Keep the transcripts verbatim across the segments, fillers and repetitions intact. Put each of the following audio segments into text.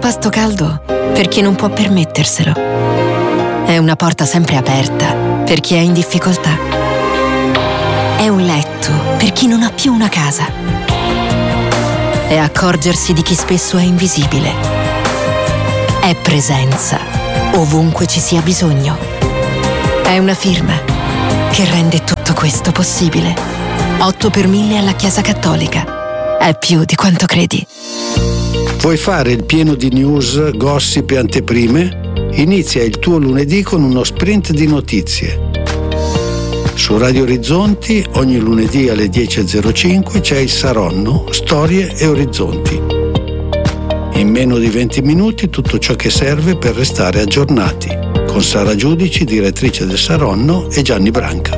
pasto caldo per chi non può permetterselo. È una porta sempre aperta per chi è in difficoltà. È un letto per chi non ha più una casa. È accorgersi di chi spesso è invisibile. È presenza ovunque ci sia bisogno. È una firma che rende tutto questo possibile. otto per mille alla Chiesa Cattolica. È più di quanto credi. Vuoi fare il pieno di news, gossip e anteprime? Inizia il tuo lunedì con uno sprint di notizie. Su Radio Orizzonti ogni lunedì alle dieci e zero cinque c'è il Saronno, Storie e Orizzonti. In meno di venti minuti tutto ciò che serve per restare aggiornati, con Sara Giudici, direttrice del Saronno, e Gianni Branca.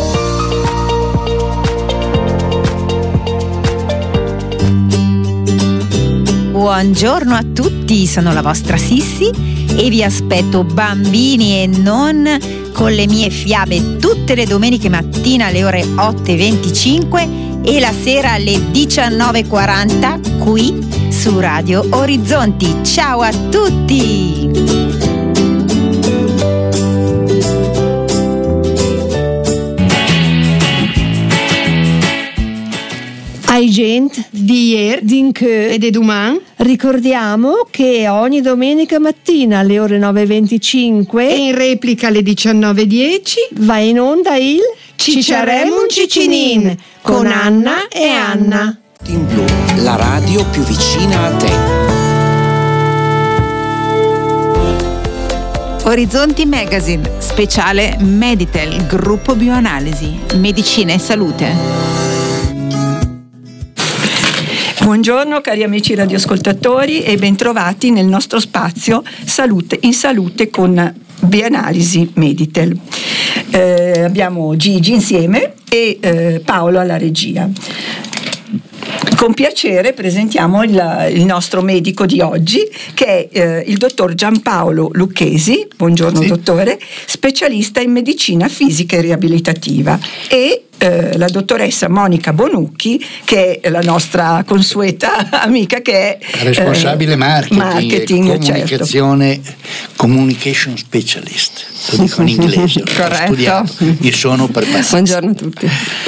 Buongiorno a tutti, sono la vostra Sissi e vi aspetto, bambini e non, con le mie fiabe tutte le domeniche mattina alle ore otto e venticinque e la sera alle diciannove e quaranta qui su Radio Orizzonti. Ciao a tutti! Ai gente di ieri, d'inché e di domani, ricordiamo che ogni domenica mattina alle ore nove e venticinque e in replica alle diciannove e dieci va in onda il Cicciaremo un Ciccinin con Anna e Anna. In Blu, la radio più vicina a te. Orizzonti Magazine, speciale Meditel, gruppo bioanalisi, medicina e salute. Buongiorno cari amici radioascoltatori e bentrovati nel nostro spazio Salute in Salute con Bioanalisi Meditel. Eh, abbiamo Gigi insieme e eh, Paolo alla regia. Con piacere presentiamo il, il nostro medico di oggi, che è eh, il dottor Giampaolo Lucchesi. Buongiorno sì. Dottore, specialista in medicina fisica e riabilitativa, e eh, la dottoressa Monica Bonucchi, che è la nostra consueta amica, che è responsabile eh, marketing, marketing e comunicazione, certo. Communication specialist, lo dico in inglese, ho studiato, io sono per passare. Buongiorno a tutti.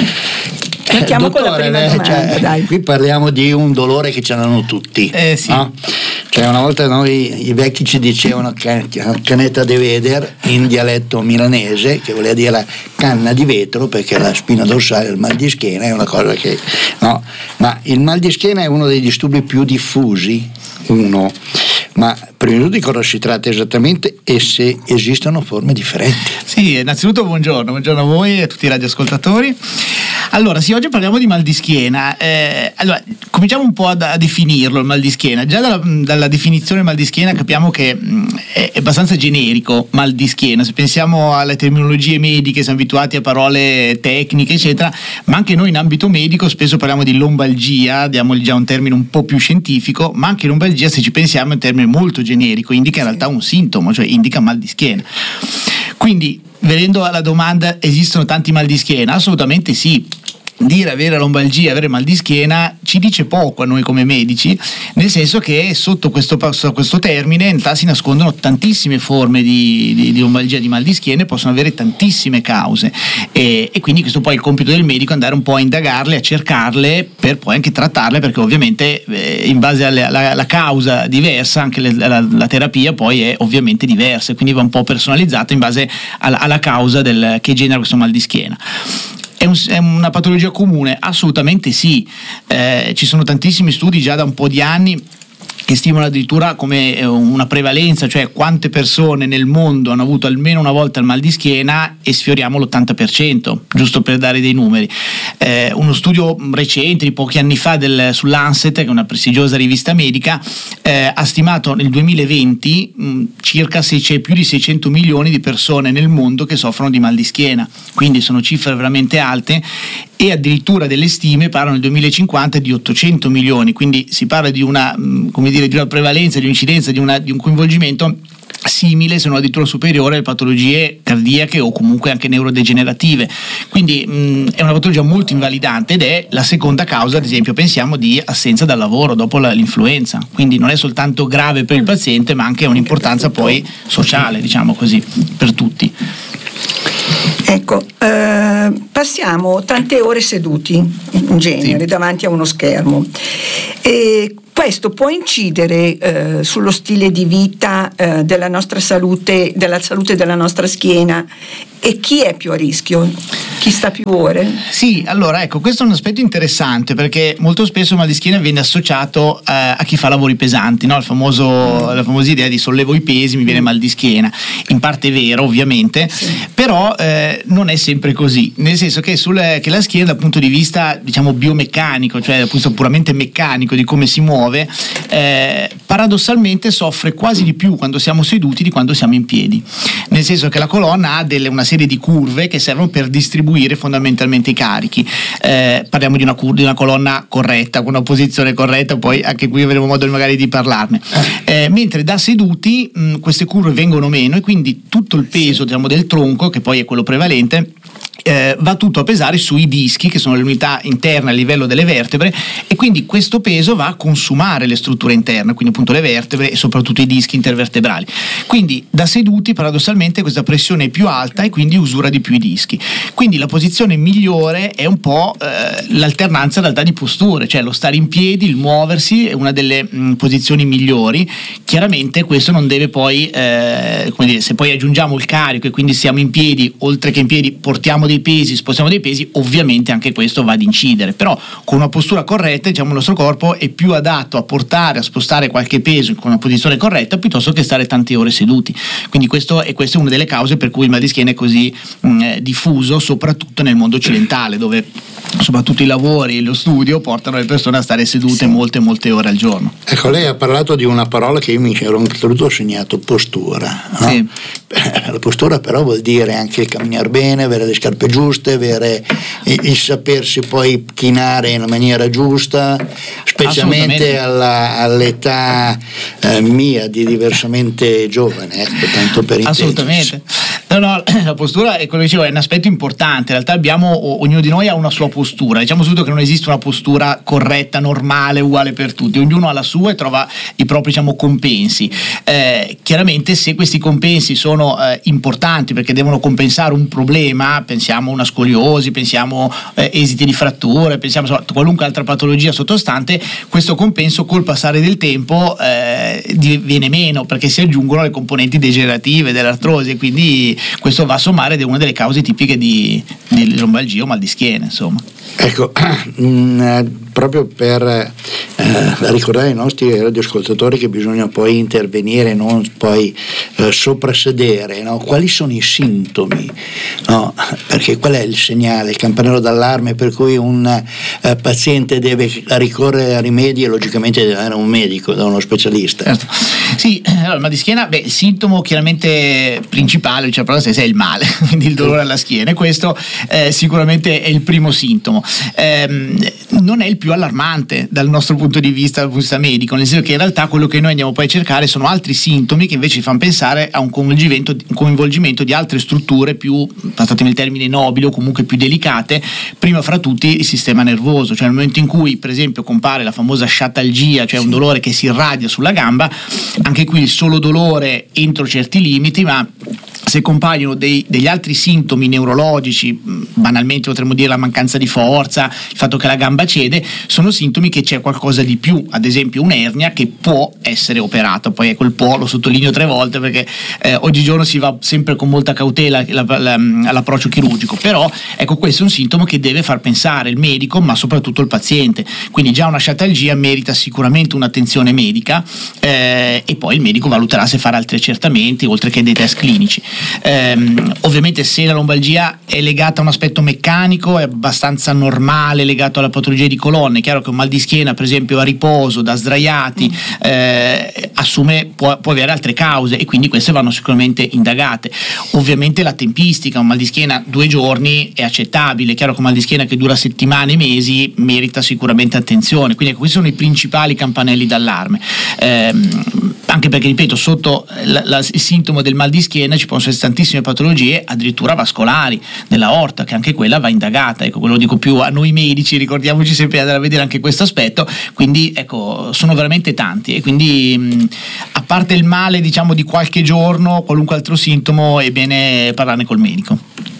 Partiamo Dottore, con la prima domanda, cioè, dai. Qui parliamo di un dolore che ce l'hanno tutti, eh, sì. no? Cioè una volta noi i vecchi ci dicevano can, canetta de veder in dialetto milanese, che voleva dire la canna di vetro, perché la spina dorsale, il mal di schiena è una cosa che no, ma il mal di schiena è uno dei disturbi più diffusi, uno, ma prima di tutto di cosa si tratta esattamente e se esistono forme differenti. Sì, innanzitutto buongiorno, buongiorno a voi e a tutti i radioascoltatori. Allora, sì, oggi parliamo di mal di schiena. Eh, allora, cominciamo un po' a, a definirlo il mal di schiena. Già dalla, dalla definizione mal di schiena capiamo che mh, è, è abbastanza generico mal di schiena. Se pensiamo alle terminologie mediche, siamo abituati a parole tecniche, eccetera, ma anche noi in ambito medico spesso parliamo di lombalgia, diamogli già un termine un po' più scientifico, ma anche lombalgia, se ci pensiamo, è un termine molto generico, indica in realtà un sintomo, cioè indica mal di schiena. Quindi, venendo alla domanda, esistono tanti mal di schiena? Assolutamente sì. Dire avere lombalgia, avere mal di schiena ci dice poco a noi come medici, nel senso che sotto questo, questo termine in realtà si nascondono tantissime forme di, di, di lombalgia, di mal di schiena, e possono avere tantissime cause, e, e quindi questo poi è il compito del medico, andare un po' a indagarle, a cercarle, per poi anche trattarle, perché ovviamente eh, in base alla, alla, alla causa diversa anche le, la, la terapia poi è ovviamente diversa, quindi va un po' personalizzata in base alla, alla causa del, che genera questo mal di schiena. È, un, è una patologia comune? Assolutamente sì, eh, ci sono tantissimi studi già da un po' di anni che stimolano addirittura come una prevalenza, cioè quante persone nel mondo hanno avuto almeno una volta il mal di schiena, e sfioriamo l'ottanta per cento, giusto per dare dei numeri. Eh, uno studio recente di pochi anni fa del, sull'Lancet, che è una prestigiosa rivista medica, eh, ha stimato nel duemilaventi mh, circa sei, più di seicento milioni di persone nel mondo che soffrono di mal di schiena, quindi sono cifre veramente alte, e addirittura delle stime parlano nel duemilacinquanta di ottocento milioni, quindi si parla di una, come dire, di una prevalenza, di un'incidenza, di, una, di un coinvolgimento simile, se non addirittura superiore, alle patologie cardiache o comunque anche neurodegenerative. Quindi mh, è una patologia molto invalidante ed è la seconda causa, ad esempio, pensiamo, di assenza dal lavoro dopo la, l'influenza. Quindi non è soltanto grave per il paziente, ma anche un'importanza poi sociale, diciamo così, per tutti. Ecco, eh, passiamo tante ore seduti in genere, sì, davanti a uno schermo. E questo può incidere eh, sullo stile di vita eh, della nostra salute, della salute della nostra schiena. E chi è più a rischio? Chi sta più ore? Sì, allora ecco, questo è un aspetto interessante, perché molto spesso il mal di schiena viene associato eh, a chi fa lavori pesanti, no? Il famoso, la famosa idea di sollevo i pesi, mi viene mal di schiena. In parte è vero, ovviamente, sì, però eh, non è sempre così, nel senso che, sul, che la schiena dal punto di vista, diciamo, biomeccanico, cioè dal punto di vista puramente meccanico di come si muove, eh, paradossalmente soffre quasi di più quando siamo seduti di quando siamo in piedi, nel senso che la colonna ha delle, una serie di curve che servono per distribuire fondamentalmente i carichi. Eh, parliamo di una, cur- di una colonna corretta, con una posizione corretta, poi anche qui avremo modo magari di parlarne. Eh, mentre da seduti mh, queste curve vengono meno e quindi tutto il peso, diciamo, del tronco, che poi è quello prevalente, Eh, va tutto a pesare sui dischi, che sono le unità interne a livello delle vertebre, e quindi questo peso va a consumare le strutture interne, quindi appunto le vertebre e soprattutto i dischi intervertebrali. Quindi da seduti paradossalmente questa pressione è più alta e quindi usura di più i dischi. Quindi la posizione migliore è un po' eh, l'alternanza in realtà di posture, cioè lo stare in piedi, il muoversi è una delle mh, posizioni migliori. Chiaramente questo non deve poi, eh, come dire, se poi aggiungiamo il carico e quindi siamo in piedi, oltre che in piedi portiamo dei pesi, spostiamo dei pesi, ovviamente anche questo va ad incidere, però con una postura corretta, diciamo, il nostro corpo è più adatto a portare, a spostare qualche peso con una posizione corretta piuttosto che stare tante ore seduti. Quindi questo è, questa è una delle cause per cui il mal di schiena è così mh, diffuso, soprattutto nel mondo occidentale, dove soprattutto i lavori e lo studio portano le persone a stare sedute, sì, molte molte ore al giorno. Ecco, lei ha parlato di una parola che io mi ero oltretutto segnato: postura, no? Sì. La postura però vuol dire anche il camminare bene, avere le scarpe giuste, avere il, il sapersi poi chinare in maniera giusta, specialmente alla, all'età eh, mia di diversamente giovane, ecco, tanto per intenderci. Assolutamente. No, no, la postura è quello che dicevo, è un aspetto importante. In realtà abbiamo, ognuno di noi ha una sua postura. Diciamo subito che non esiste una postura corretta, normale, uguale per tutti. Ognuno ha la sua e trova i propri, diciamo, compensi. Eh, chiaramente se questi compensi sono eh, importanti perché devono compensare un problema, pensiamo a una scoliosi, pensiamo eh, esiti di fratture, pensiamo a qualunque altra patologia sottostante, questo compenso col passare del tempo eh, viene meno perché si aggiungono le componenti degenerative dell'artrosi e quindi questo va a sommare ed è una delle cause tipiche di, di lombalgia o mal di schiena, insomma. Ecco, mh, proprio per eh, ricordare ai nostri radioascoltatori che bisogna poi intervenire, non poi eh, soprassedere, no? Quali sono i sintomi? No? Perché qual è il segnale, il campanello d'allarme per cui un eh, paziente deve ricorrere a rimedi e logicamente deve avere un medico, da uno specialista? Certo. Sì, allora il mal di schiena, beh, il sintomo chiaramente principale, cioè proprio se è il male, quindi il dolore alla schiena, e questo eh, sicuramente è il primo sintomo. Eh, non è il più allarmante dal nostro punto di vista, dal punto di vista medico, nel senso che in realtà quello che noi andiamo poi a cercare sono altri sintomi che invece fanno pensare a un coinvolgimento, un coinvolgimento di altre strutture più, passatemi il termine, nobili o comunque più delicate, prima fra tutti il sistema nervoso, cioè nel momento in cui per esempio compare la famosa sciatalgia, cioè un dolore che si irradia sulla gamba, anche qui il solo dolore entro certi limiti, ma se compaiono dei, degli altri sintomi neurologici, banalmente potremmo dire la mancanza di forza, il fatto che la gamba cede, sono sintomi che c'è qualcosa di più, ad esempio un'ernia che può essere operata. Poi ecco, il può lo sottolineo tre volte perché eh, oggigiorno si va sempre con molta cautela la, la, all'approccio chirurgico, però ecco, questo è un sintomo che deve far pensare il medico ma soprattutto il paziente, quindi già una sciatalgia merita sicuramente un'attenzione medica eh, e poi il medico valuterà se fare altri accertamenti oltre che dei test clinici. Um, ovviamente se la lombalgia è legata a un aspetto meccanico è abbastanza normale, legato alla patologia di colonne. È chiaro che un mal di schiena per esempio a riposo, da sdraiati, mm. eh, assume, può, può avere altre cause e quindi queste vanno sicuramente indagate. Ovviamente la tempistica, un mal di schiena due giorni è accettabile, è chiaro che un mal di schiena che dura settimane, mesi merita sicuramente attenzione, quindi questi sono i principali campanelli d'allarme. Eh, anche perché ripeto sotto la, la, il sintomo del mal di schiena ci possono essere tantissime patologie addirittura vascolari della aorta, che anche quella va indagata. Ecco, quello lo dico più a noi medici, ricordiamoci sempre di andare a vedere anche questo aspetto. Quindi ecco, sono veramente tanti, e quindi mh, a parte il male diciamo di qualche giorno, qualunque altro sintomo è bene parlarne col medico.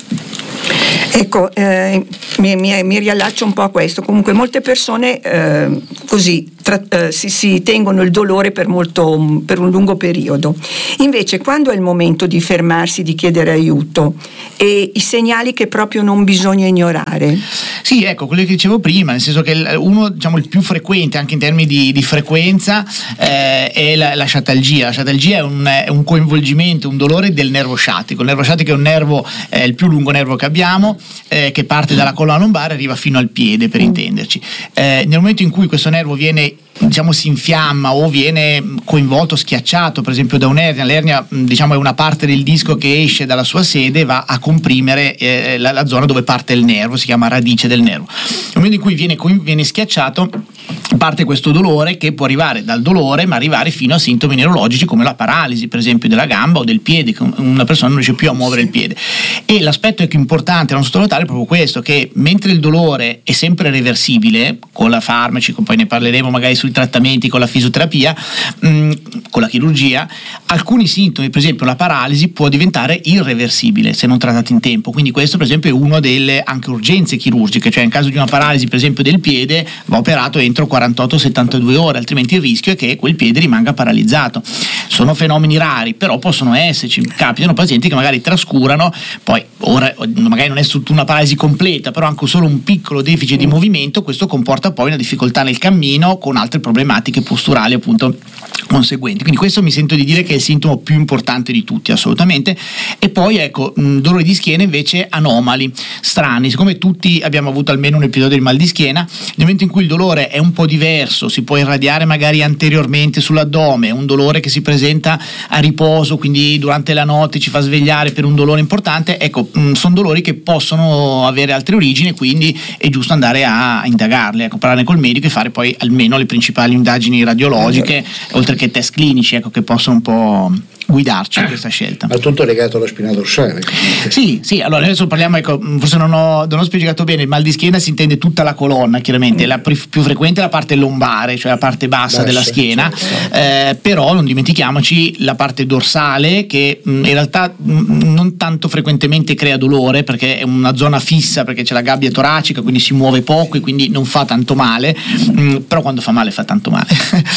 Ecco, eh, mi, mi, mi riallaccio un po' a questo. Comunque molte persone eh, così tra, eh, si, si tengono il dolore per, molto, per un lungo periodo. Invece quando è il momento di fermarsi, di chiedere aiuto, e i segnali che proprio non bisogna ignorare? Sì, ecco, quello che dicevo prima, nel senso che uno, diciamo, il più frequente anche in termini di, di frequenza eh, è la, la sciatalgia. La sciatalgia è un, è un coinvolgimento, un dolore del nervo sciatico. Il nervo sciatico è un nervo, è il più lungo nervo che abbiamo, eh, che parte dalla colonna lombare e arriva fino al piede, per intenderci. Eh, nel momento in cui questo nervo viene, diciamo, si infiamma o viene coinvolto, schiacciato per esempio da un'ernia, l'ernia diciamo è una parte del disco che esce dalla sua sede, va a comprimere eh, la, la zona dove parte il nervo, si chiama radice del nervo. Nel momento in cui viene, viene schiacciato, parte questo dolore, che può arrivare dal dolore ma arrivare fino a sintomi neurologici come la paralisi per esempio della gamba o del piede, che una persona non riesce più a muovere il piede. E l'aspetto è che importante da non sottovalutare è proprio questo, che mentre il dolore è sempre reversibile con la farmaci, poi ne parleremo magari sui trattamenti, con la fisioterapia, mh, con la chirurgia, alcuni sintomi, per esempio la paralisi, può diventare irreversibile se non trattati in tempo. Quindi questo per esempio è uno delle anche urgenze chirurgiche, cioè in caso di una paralisi per esempio del piede va operato entro quarantotto settantadue ore, altrimenti il rischio è che quel piede rimanga paralizzato. Sono fenomeni rari, però possono esserci, capitano pazienti che magari trascurano, poi ora magari non è tutta una paralisi completa, però anche solo un piccolo deficit di movimento, questo comporta poi una difficoltà nel cammino con altre problematiche posturali appunto conseguenti. Quindi questo mi sento di dire che è il sintomo più importante di tutti, assolutamente. E poi ecco, mh, dolori di schiena invece anomali, strani. Siccome tutti abbiamo avuto almeno un episodio di mal di schiena, nel momento in cui il dolore è un po' diverso, si può irradiare magari anteriormente sull'addome, un dolore che si presenta a riposo, quindi durante la notte ci fa svegliare per un dolore importante, ecco, mh, sono dolori che possono avere altre origini, quindi è giusto andare a, a indagarle, ecco, parlarne col medico e fare poi almeno le principali indagini radiologiche, oltre che test clinici, ecco, che possono un po' guidarci in questa scelta. Ma tutto legato alla spina dorsale? Sì, sì, allora adesso parliamo, ecco, forse non ho, non ho spiegato bene, il mal di schiena si intende tutta la colonna, chiaramente, mm. la più frequente è la parte lombare, cioè la parte bassa, bassa della schiena, certo. eh, però non dimentichiamoci la parte dorsale, che mh, in realtà mh, non tanto frequentemente crea dolore, perché è una zona fissa, perché c'è la gabbia toracica, quindi si muove poco e quindi non fa tanto male, mh, però quando fa male fa tanto male.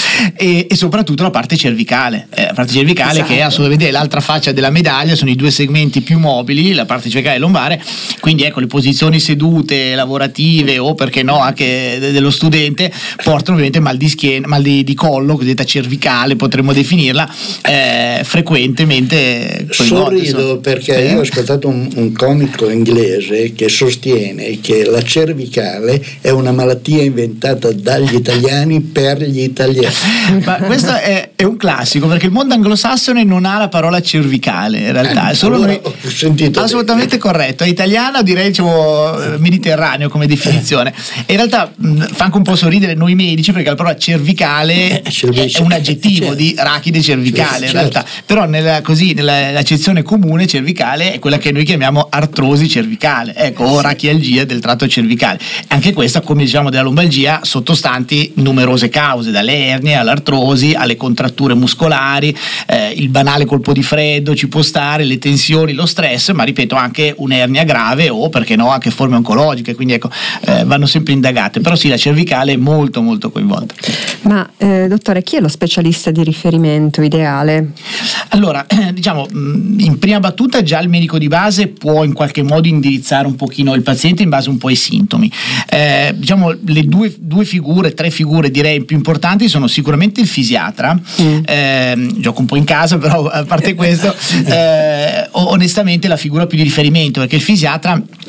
e, e soprattutto la parte cervicale, eh, la parte cervicale, esatto, che è assolutamente l'altra faccia della medaglia, sono i due segmenti più mobili, la parte cervicale e lombare, quindi ecco, le posizioni sedute, lavorative o perché no anche dello studente portano ovviamente mal di schiena, mal di, di collo, cosiddetta cervicale potremmo definirla, eh, frequentemente coinvolte. Sorrido perché eh? io ho ascoltato un, un comico inglese che sostiene che la cervicale è una malattia inventata dagli italiani per gli italiani. Ma questo è, è un classico, perché il mondo anglosassone non ha la parola cervicale, in realtà eh, è solo allora, noi, ho sentito assolutamente bene. Corretto, è italiano, direi, diciamo, mediterraneo come definizione, e in realtà mh, fa anche un po' sorridere noi medici, perché la parola cervicale è, è un aggettivo, certo, di rachide cervicale, certo, in realtà, però nella, così, nell'accezione comune cervicale è quella che noi chiamiamo artrosi cervicale, ecco, o rachialgia del tratto cervicale. Anche questa, come diciamo della lombalgia, sottostanti numerose cause, dalle ernie all'artrosi, alle contratture muscolari, eh, il banale colpo di freddo ci può stare, le tensioni, lo stress, ma ripeto anche un'ernia grave o perché no anche forme oncologiche, quindi ecco, eh, vanno sempre indagate, però sì, la cervicale è molto molto coinvolta. Ma eh, dottore, chi è lo specialista di riferimento ideale? Allora, eh, diciamo, in prima battuta già il medico di base può in qualche modo indirizzare un pochino il paziente in base un po' ai sintomi. Eh, diciamo, le due, due figure, tre figure direi più importanti sono sicuramente il fisiatra, mm. eh, gioco un po' in casa, però a parte questo, eh, onestamente la figura più di riferimento, perché il fisiatra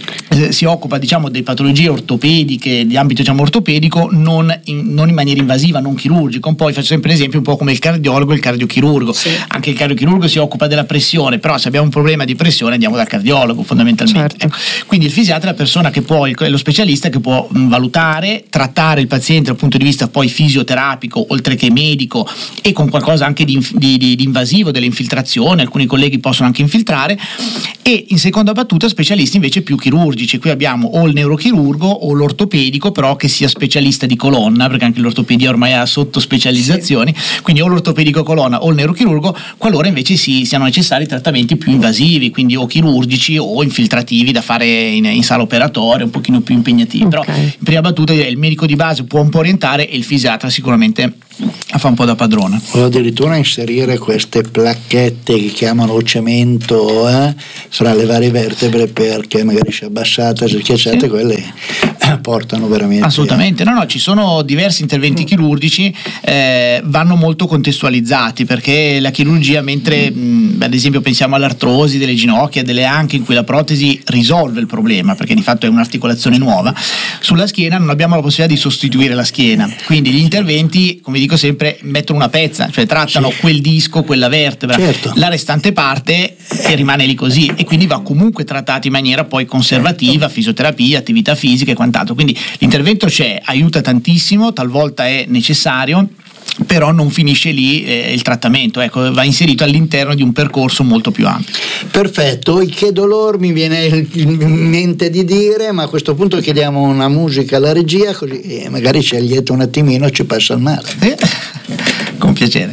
eh, si occupa diciamo delle patologie ortopediche di ambito diciamo ortopedico non in, non in maniera invasiva, non chirurgica. Poi faccio sempre l'esempio un po' come il cardiologo e il cardiochirurgo. Sì. Anche il cardiochirurgo si occupa della pressione, però se abbiamo un problema di pressione andiamo dal cardiologo fondamentalmente. Certo. Ecco. Quindi il fisiatra è la persona che può, è lo specialista che può mh, valutare, trattare il paziente dal punto di vista poi fisioterapico oltre che medico, e con qualcosa anche di, di, di, di invasivo, delle infiltrazioni. Alcuni colleghi possono anche infiltrare. E in seconda battuta specialisti invece più chirurgici. Qui abbiamo o il neurochirurgo o l'ortopedico, però che sia specialista di colonna, perché anche l'ortopedia ormai ha sottospecializzazioni. Sì. Quindi o l'ortopedico colonna o il neurochirurgo, qualora invece si, siano necessari trattamenti più invasivi, quindi o chirurgici o infiltrativi da fare in, in sala operatoria, un pochino più impegnativi. Okay. Però in prima battuta direi il medico di base può un po' orientare e il fisiatra sicuramente fa un po' da padrone. O addirittura inserire queste placchette che chiamano cemento eh, fra le varie vertebre, perché magari si è abbassata, si è schiacciata, sì. Quelle portano veramente. Assolutamente, no, no, ci sono diversi interventi chirurgici, eh, vanno molto contestualizzati, perché la chirurgia, mentre mh, ad esempio pensiamo all'artrosi delle ginocchia, delle anche, in cui la protesi risolve il problema, perché di fatto è un'articolazione nuova, sulla schiena non abbiamo la possibilità di sostituire la schiena, quindi gli interventi, come dico sempre, mettono una pezza, cioè trattano sì. quel disco, quella vertebra, certo. La restante parte e rimane lì così, e quindi va comunque trattato in maniera poi conservativa, fisioterapia, attività fisica e quant'altro. Quindi l'intervento c'è, aiuta tantissimo, talvolta è necessario, però non finisce lì eh, il trattamento, ecco, va inserito all'interno di un percorso molto più ampio. Perfetto, il che dolor mi viene in mente di dire, ma a questo punto chiediamo una musica alla regia, così eh, magari ci allieta un attimino e ci passa il male. Eh? Con piacere.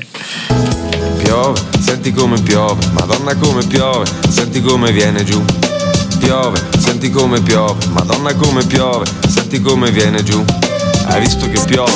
Piove, senti come piove, Madonna come piove, senti come viene giù. Piove, senti come piove, Madonna come piove, senti come viene giù. Hai visto che piove,